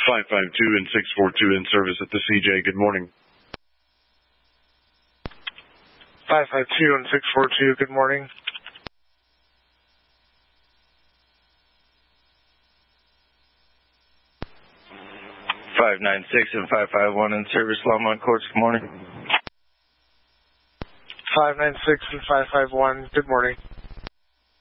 552 and 642 in service at the CJ. Good morning. 552 and 642, good morning. .596 and 551 in service, Longmont Courts, good morning. 596 and 551, good morning.